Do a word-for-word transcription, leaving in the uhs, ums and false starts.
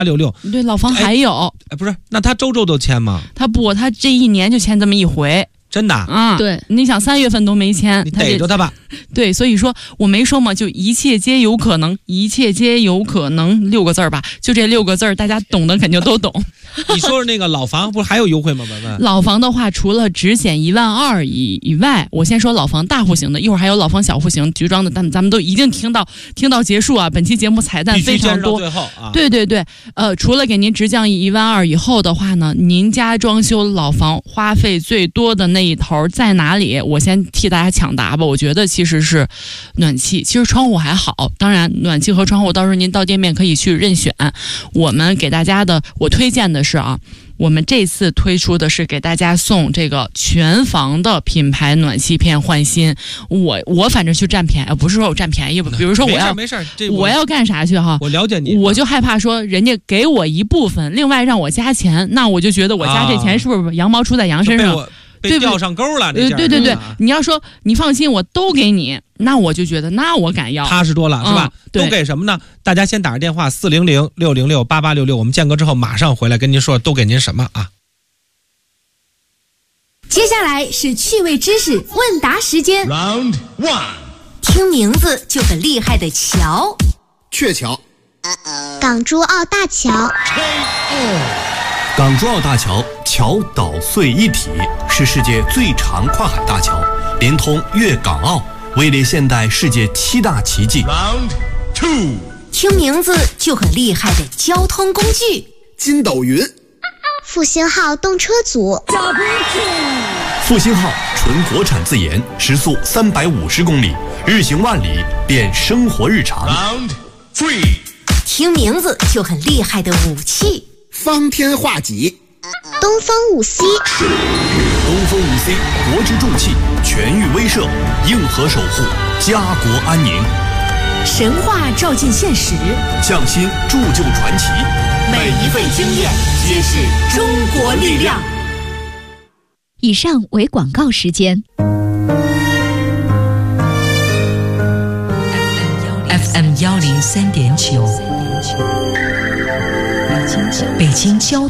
六六。 对，老房还有。 哎，不是，那他周周都签吗？ 他不，他这一年就签这么一回。 真的啊、嗯， 对， 你想三月份都没签， 你逮着他吧。 对，所以说我没说嘛，就一切皆有可能，一切皆有可能六个字儿吧，就这六个字儿，大家懂的肯定都懂。 你说说那个老房不是还有优惠吗？文文， 老房的话，除了只险一万二以以外，我先说老房大户型的，一会儿还有老房小户型局装的，咱们咱们都一定听到听到结束啊！本期节目彩蛋非常多， 最后啊， 对对对，呃，除了给您直降一万二以后的话呢，您家装修老房花费最多的那一头在哪里？我先替大家抢答吧。我觉得其实是暖气，其实窗户还好，当然暖气和窗户到时候您到店面可以去任选。我们给大家的，我推荐的是啊。我们这次推出的是给大家送这个全房的品牌暖气片换新，我我反正去占便宜，不是说我占便宜吧？比如说我要没事没事， 我要干啥去哈？ 我了解你， 我就害怕说人家给我一部分，另外让我加钱，那我就觉得我加这钱是不是羊毛出在羊身上？ 被钓上钩了， 对对对对，你要说你放心，我都给你，那我就觉得那我敢要， 踏实多了，是吧？ 嗯、 都给什么呢？大家先打个电话四零零六零六八八六六，我们间隔之后马上回来跟您说都给您什么啊？ 接下来是趣味知识问答时间 ，Round One， 听名字就很厉害的桥， 鹊桥， 港珠澳大桥。 港珠澳大桥桥岛隧一体，是世界最长跨海大桥，连通粤港澳，位列现代世界七大奇迹。 Round Two， 听名字就很厉害的交通工具， 筋斗云， 复兴号动车组。 复兴号纯国产自研，时速三百五十公里，日行万里，变生活日常。 Round Three， 听名字就很厉害的武器， 方天画戟， 东风五 C。 东风五 C 国之重器，全域威慑，硬核守护家国安宁。 神话照进现实， 匠心铸就传奇， 每一份经验皆是中国力量。 以上为广告时间。 F M 幺零三点九，北京交通。